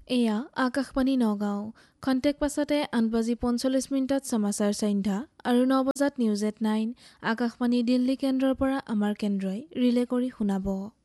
এয়া আকাশবাণী নগাঁও। খন্তেক পাছতে 8:45 সমাচাৰ সন্ধ্যা আৰু 9 বজাত নিউজ এট 9 আকাশবাণী দিল্লী কেন্দ্ৰৰ পৰা আমাৰ কেন্দ্ৰই ৰিলে কৰি শুনাব।